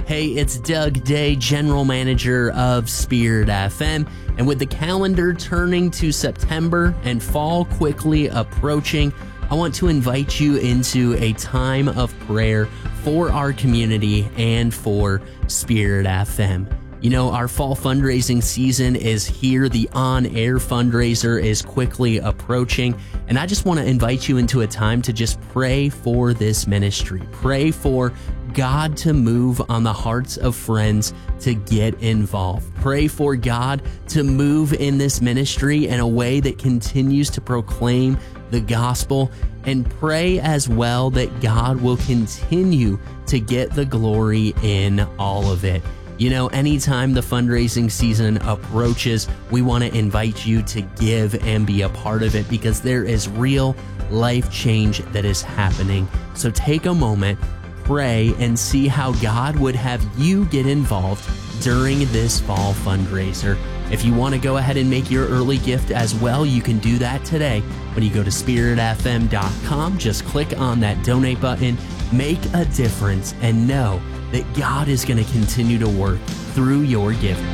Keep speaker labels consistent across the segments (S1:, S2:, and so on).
S1: Hey, it's Doug Day, General Manager of Spirit FM, and with the calendar turning to September and fall quickly approaching, I want to invite you into a time of prayer for our community and for Spirit FM. You know, our fall fundraising season is here. The on-air fundraiser is quickly approaching, and I just want to invite you into a time to just pray for this ministry. Pray for God to move on the hearts of friends to get involved. Pray for God to move in this ministry in a way that continues to proclaim the gospel, and pray as well that God will continue to get the glory in all of it. You know, anytime the fundraising season approaches, we want to invite you to give and be a part of it because there is real life change that is happening. So take a moment, pray, and see how God would have you get involved during this fall fundraiser. If you want to go ahead and make your early gift as well, you can do that today. When you go to spiritfm.com, just click on that donate button, make a difference, and know that God is going to continue to work through your giving.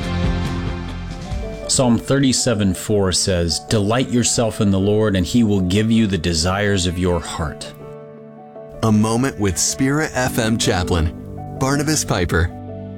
S2: Psalm 37:4 says, "Delight yourself in the Lord, and He will give you the desires of your heart."
S3: A moment with Spirit FM chaplain, Barnabas Piper.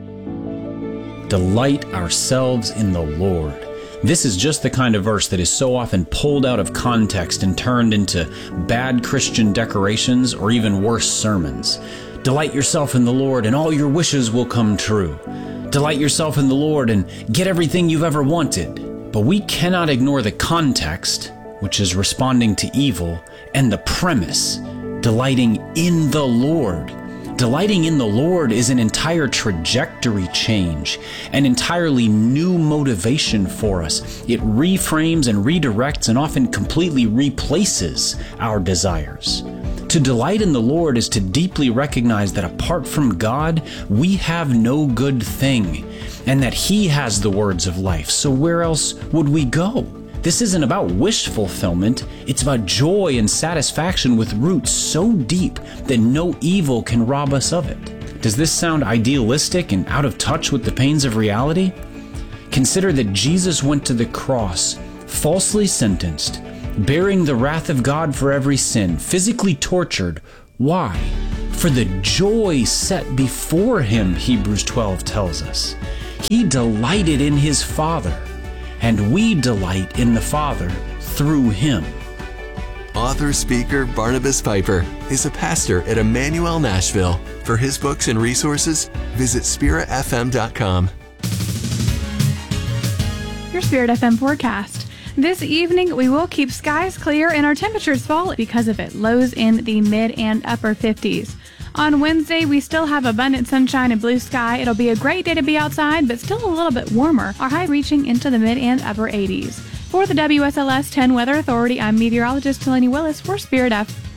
S2: Delight ourselves in the Lord. This is just the kind of verse that is so often pulled out of context and turned into bad Christian decorations or even worse sermons. Delight yourself in the Lord and all your wishes will come true. Delight yourself in the Lord and get everything you've ever wanted. But we cannot ignore the context, which is responding to evil, and the premise, delighting in the Lord. Delighting in the Lord is an entire trajectory change, an entirely new motivation for us. It reframes and redirects and often completely replaces our desires. To delight in the Lord is to deeply recognize that apart from God, we have no good thing, and that He has the words of life. So where else would we go? This isn't about wish fulfillment. It's about joy and satisfaction with roots so deep that no evil can rob us of it. Does this sound idealistic and out of touch with the pains of reality? Consider that Jesus went to the cross, falsely sentenced, bearing the wrath of God for every sin, physically tortured. Why? For the joy set before Him, Hebrews 12 tells us. He delighted in His Father, and we delight in the Father through Him.
S3: Author-speaker Barnabas Piper is a pastor at Emmanuel Nashville. For his books and resources, visit spiritfm.com.
S4: Your Spirit FM forecast. This evening, we will keep skies clear and our temperatures fall because of it. Lows in the mid and upper 50s. On Wednesday, we still have abundant sunshine and blue sky. It'll be a great day to be outside, but still a little bit warmer. Our highs reaching into the mid and upper 80s. For the WSLS 10 Weather Authority, I'm meteorologist Delaney Willis for Spirit FM.